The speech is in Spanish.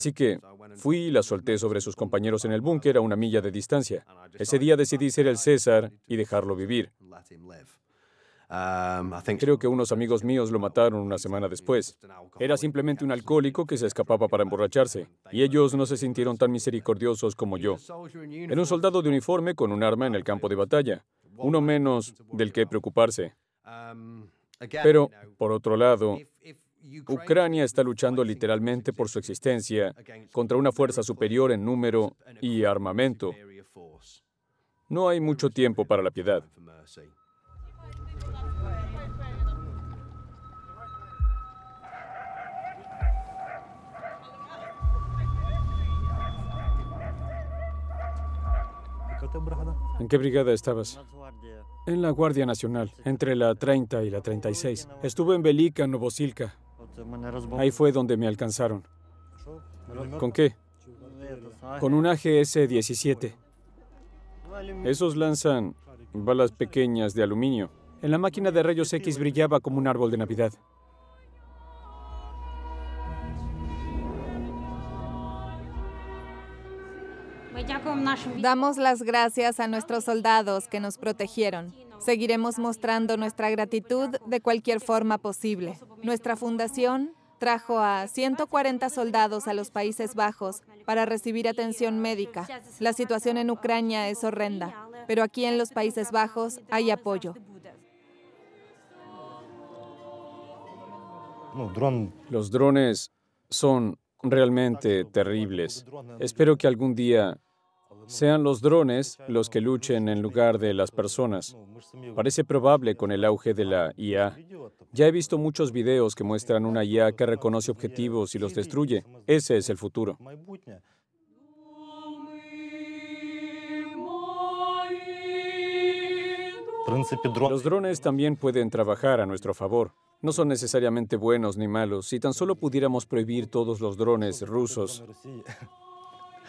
Así que fui y la solté sobre sus compañeros en el búnker a 1 milla de distancia. Ese día decidí ser el César y dejarlo vivir. Creo que unos amigos míos lo mataron 1 semana después. Era simplemente un alcohólico que se escapaba para emborracharse, y ellos no se sintieron tan misericordiosos como yo. Era un soldado de uniforme con un arma en el campo de batalla, uno menos del que preocuparse. Pero, por otro lado, Ucrania está luchando literalmente por su existencia contra una fuerza superior en número y armamento. No hay mucho tiempo para la piedad. ¿En qué brigada estabas? En la Guardia Nacional, entre la 30 y la 36. Estuve en Velika, Novosilka. Ahí fue donde me alcanzaron. ¿Con qué? Con un AGS-17. Esos lanzan balas pequeñas de aluminio. En la máquina de rayos X brillaba como un árbol de Navidad. Damos las gracias a nuestros soldados que nos protegieron. Seguiremos mostrando nuestra gratitud de cualquier forma posible. Nuestra fundación trajo a 140 soldados a los Países Bajos para recibir atención médica. La situación en Ucrania es horrenda, pero aquí en los Países Bajos hay apoyo. Los drones son realmente terribles. Espero que algún día sean los drones los que luchen en lugar de las personas. Parece probable con el auge de la IA. Ya he visto muchos videos que muestran una IA que reconoce objetivos y los destruye. Ese es el futuro. Los drones también pueden trabajar a nuestro favor. No son necesariamente buenos ni malos. Si tan solo pudiéramos prohibir todos los drones rusos.